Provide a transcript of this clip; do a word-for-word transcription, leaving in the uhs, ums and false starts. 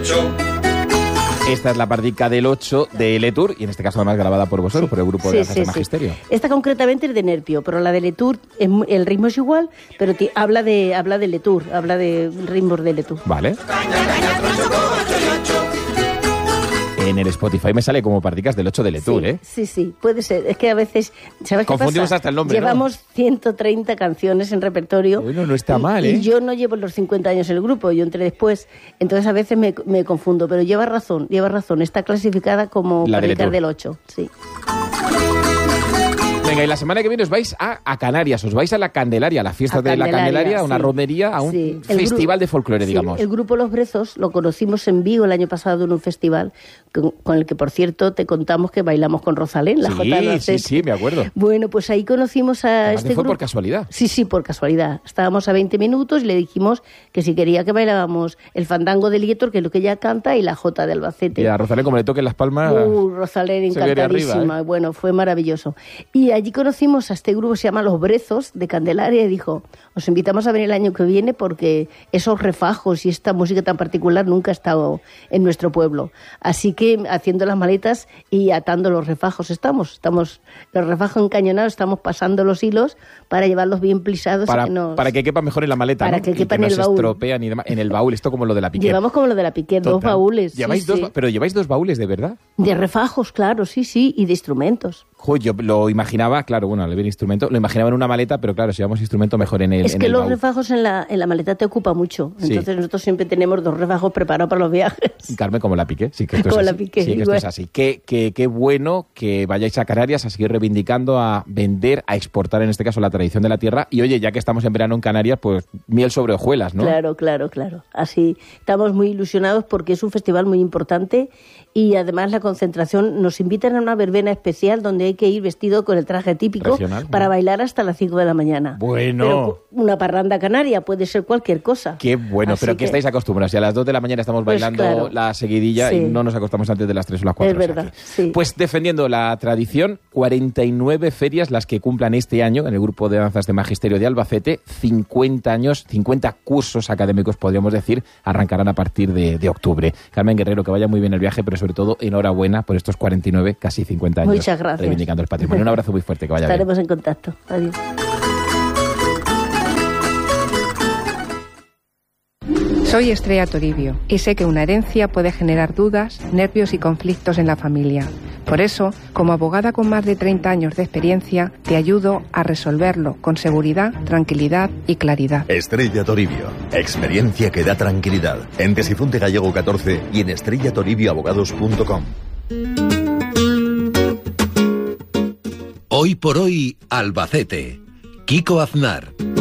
Esta es la pardica del ocho de Letour, y en este caso además grabada por vosotros, sí, por el grupo de sí, danzas sí, de Magisterio. Sí. Esta concretamente es de Nerpio, pero la de Letour, es, el ritmo es igual, pero te, habla de habla de Letour, habla de ritmos de Letour. Vale. En el Spotify me sale como pardicas del ocho de Letour, sí, ¿eh? Sí, sí, puede ser. Es que a veces, ¿sabes qué confundimos pasa? hasta el nombre, Llevamos ¿no? ciento treinta canciones en repertorio. Bueno, no está y, mal, ¿eh? Y yo no llevo los cincuenta años en el grupo, yo entré después. Entonces a veces me, me confundo, pero lleva razón, lleva razón. Está clasificada como la pardicas de del ocho, sí. Venga, y la semana que viene os vais a, a Canarias, os vais a la Candelaria, a la fiesta a de la Candelaria, a una sí. romería, a un sí. festival de folclore, sí, digamos. El grupo Los Brezos lo conocimos en Vigo el año pasado en un festival con, con el que, por cierto, te contamos que bailamos con Rosalén, la sí, Jota de sí, sí, me acuerdo. Bueno, pues ahí conocimos a Además, este fue grupo. por casualidad. Sí, sí, por casualidad. Estábamos a veinte minutos y le dijimos que si quería que bailábamos el fandango de Lietor, que es lo que ella canta, y la Jota de Albacete. Y a Rosalén, como le toquen las palmas... Uh, Rosalén encantadísima. Arriba, ¿eh? Bueno, fue maravilloso. Y allí conocimos a este grupo, se llama Los Brezos, de Candelaria, y dijo, os invitamos a venir el año que viene porque esos refajos y esta música tan particular nunca ha estado en nuestro pueblo. Así que haciendo las maletas y atando los refajos estamos. Estamos los refajos encañonados, estamos pasando los hilos para llevarlos bien plisados. Para, que nos... para que quepa mejor en la maleta, para ¿no? que quepa y que en no el baúl. se estropean y demás. En el baúl, esto como lo de la Piqué. Llevamos como lo de la Piqué, dos baúles. ¿Lleváis sí, dos, sí. Pero lleváis dos baúles, ¿de verdad? De refajos, claro, sí, sí, y de instrumentos. Jo, yo lo imaginaba, claro, bueno, al ver instrumento, lo imaginaba en una maleta, pero claro, si llevamos instrumento mejor en el Es en que el los baúl. refajos en la, en la maleta te ocupa mucho. Sí. Entonces nosotros siempre tenemos dos refajos preparados para los viajes. Carmen, como la Piqué, sí que esto Como es la así. Piqué, sí que esto igual. es así. Qué, qué, qué bueno que vayáis a Canarias a seguir reivindicando, a vender, a exportar, en este caso, la tradición de la tierra. Y oye, ya que estamos en verano en Canarias, pues miel sobre hojuelas, ¿no? Claro, claro, claro. Así estamos muy ilusionados porque es un festival muy importante y además la concentración nos invitan a una verbena especial donde hay que ir vestido con el traje típico Regional, para ¿no? bailar hasta las cinco de la mañana. Bueno. Pero una parranda canaria puede ser cualquier cosa. Qué bueno, Así pero que, que estáis acostumbrados. Si a las dos de la mañana estamos Pues bailando claro. la seguidilla Sí. y no nos acostamos antes de las tres o las cuatro. Es verdad, o sea que- sí. Pues defendiendo la tradición, cuarenta y nueve ferias las que cumplan este año en el grupo de danzas de Magisterio de Albacete, cincuenta años, cincuenta cursos académicos, podríamos decir, arrancarán a partir de, de octubre. Carmen Guerrero, que vaya muy bien el viaje, pero sobre todo enhorabuena por estos cuarenta y nueve, casi cincuenta años. Muchas gracias. Reivindicando el patrimonio. Un abrazo muy fuerte, que vaya Estaremos bien. en contacto. Adiós. Soy Estrella Toribio y sé que una herencia puede generar dudas, nervios y conflictos en la familia. Por eso, como abogada con más de treinta años de experiencia, te ayudo a resolverlo con seguridad, tranquilidad y claridad. Estrella Toribio. Experiencia que da tranquilidad. En Tesifunte Gallego catorce y en estrella toribio abogados punto com. Hoy por hoy, Albacete. Kiko Aznar.